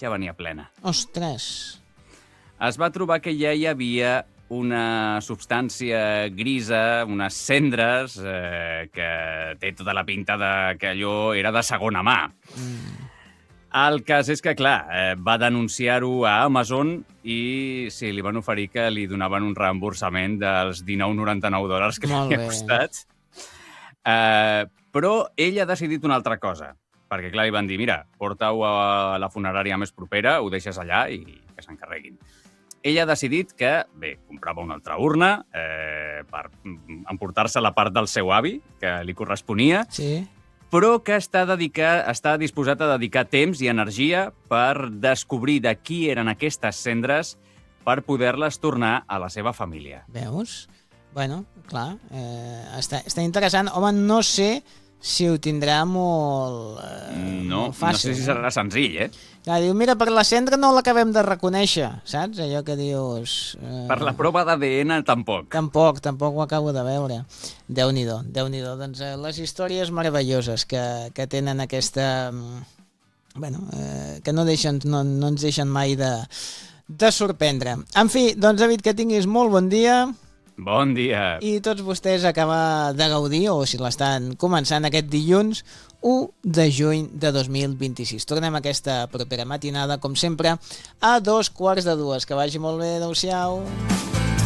ja venia plena. Ostres! Es va trobar que ja hi havia una substància grisa, unes cendres, que té tota la pinta que allò era de segona mà. El cas és que, clar, va denunciar-ho a Amazon i sí, li van oferir que li donaven un reemborsament dels $19,99 que li havia costat. Però ell ha decidit una altra cosa, perquè, clar, li van dir, mira, porta-ho a la funerària més propera, ho deixes allà i que s'encarreguin. Ell ha decidit que, bé, comprava una altra urna per emportar-se la part del seu avi, que li corresponia, però que està disposat a dedicar temps i energia per descobrir de qui eren aquestes cendres per poder-les tornar a la seva família. Veus? Bueno, clar, està interessant. Home, no sé si ho tindrà molt fàcil. No sé si serà senzill, Clar, diu, mira, per la cendra no l'acabem de reconèixer, saps? Allò que dius... Per la prova d'ADN, tampoc. Tampoc ho acabo de veure. Déu-n'hi-do, Déu-n'hi-do. Doncs les històries meravelloses que tenen aquesta... Bueno, que no ens deixen mai de sorprendre. En fi, doncs, David, que tinguis molt bon dia. Bon dia. I tots vostès acabar de gaudir, o si l'estan començant aquest dilluns, 1 de juny de 2026. Tornem aquesta propera matinada, com sempre, a 2:15. Que vagi molt bé. Adéu-siau.